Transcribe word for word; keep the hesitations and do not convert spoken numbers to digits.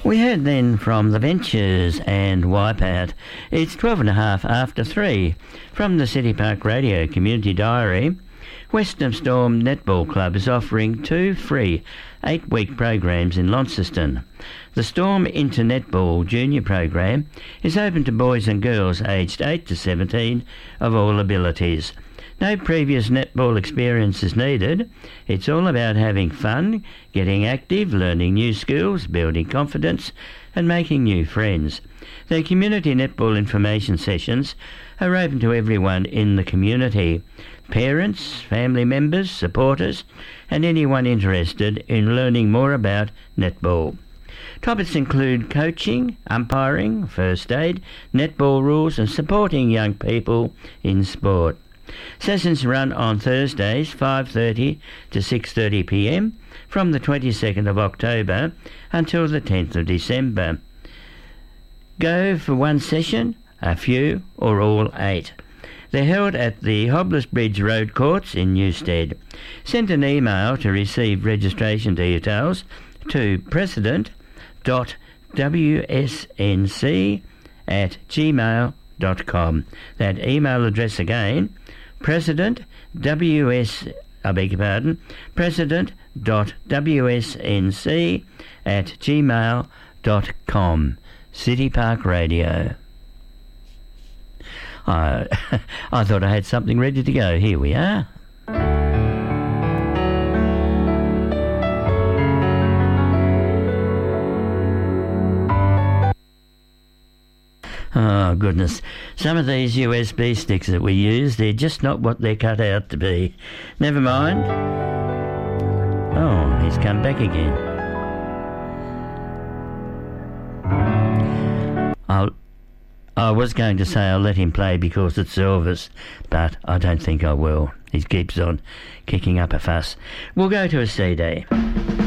We heard then from The Ventures and Wipeout. It's twelve and a half after three. From the City Park Radio Community Diary, Western Storm Netball Club is offering two free eight-week programs in Launceston. The Storm Inter Netball Junior program is open to boys and girls aged eight to seventeen of all abilities. No previous netball experience is needed. It's all about having fun, getting active, learning new skills, building confidence and making new friends. The community netball information sessions are open to everyone in the community. Parents, family members, supporters and anyone interested in learning more about netball. Topics include coaching, umpiring, first aid, netball rules and supporting young people in sport. Sessions run on Thursdays five thirty to six thirty p m from the twenty-second of October until the tenth of December. Go for one session, a few or all eight. They're held at the Hobblers Bridge Road Courts in Newstead. Send an email to receive registration details to president dot w s n c at gmail dot com. That email address again, president ws I beg your pardon, president dot w s n c at gmail dot com. City Park Radio. I, I thought I had something ready to go. Here we are. Oh, goodness. Some of these U S B sticks that we use, they're just not what they're cut out to be. Never mind. Oh, he's come back again. I'll, I was going to say I'll let him play because it's Elvis, but I don't think I will. He keeps on kicking up a fuss. We'll go to a C D.